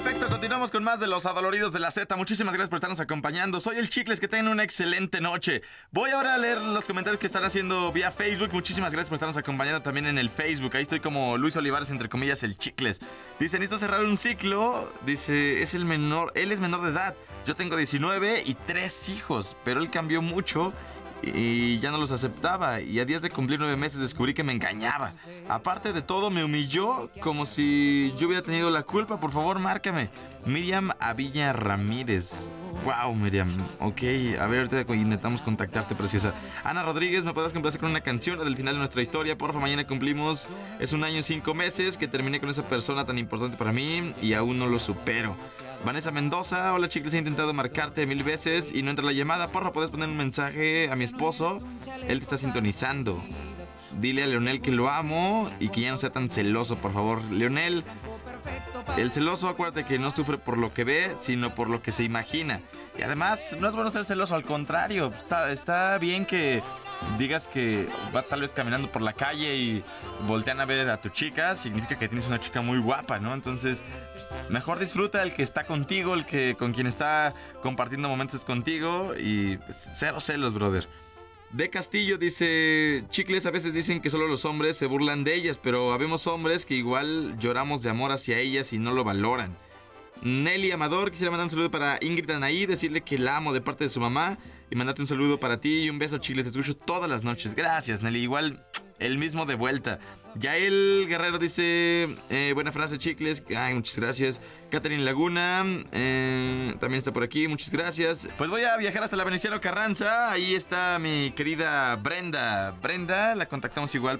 Perfecto, continuamos con más de los adoloridos de la Z. Muchísimas gracias por estarnos acompañando. Soy el Chicles, que tengan una excelente noche. Voy ahora a leer los comentarios que están haciendo vía Facebook. Muchísimas gracias por estarnos acompañando también en el Facebook. Ahí estoy como Luis Olivares, entre comillas, el Chicles. Dice, necesito cerrar un ciclo. Dice, es el menor, él es menor de edad. Yo tengo 19 y 3 hijos, pero él cambió mucho y ya no los aceptaba, y a días de cumplir 9 meses descubrí que me engañaba. Aparte de todo, me humilló como si yo hubiera tenido la culpa. Por favor, márcame. Miriam Avilla Ramírez. Wow, Miriam. Ok, a ver, ahorita intentamos contactarte, preciosa. Ana Rodríguez, ¿me podrás complacer con una canción del final de nuestra historia? Porfa, mañana cumplimos. Es un año y 5 meses que terminé con esa persona tan importante para mí y aún no lo supero. Vanessa Mendoza, hola chicos, he intentado marcarte 1000 veces y no entra la llamada. Porfa, ¿puedes poner un mensaje a mi esposo? Él te está sintonizando. Dile a Leonel que lo amo y que ya no sea tan celoso, por favor. Leonel, el celoso, acuérdate que no sufre por lo que ve, sino por lo que se imagina. Y además, no es bueno ser celoso, al contrario. Está bien que digas que vas tal vez caminando por la calle y voltean a ver a tu chica, significa que tienes una chica muy guapa, ¿no? Entonces, mejor disfruta el que está contigo, el que con quien está compartiendo momentos contigo, y cero celos, brother. De Castillo dice, Chicles, a veces dicen que solo los hombres se burlan de ellas, pero habemos hombres que igual lloramos de amor hacia ellas y no lo valoran. Nelly Amador, quisiera mandar un saludo para Ingrid Anaí, decirle que la amo de parte de su mamá y mandarte un saludo para ti y un beso, Chicles, te escucho todas las noches. Gracias, Nelly, igual el mismo de vuelta. Yael Guerrero dice, buena frase, Chicles. Ay, muchas gracias. Catherine Laguna también está por aquí, muchas gracias. Pues voy a viajar hasta la Veneciano Carranza. Ahí está mi querida Brenda. Brenda, la contactamos igual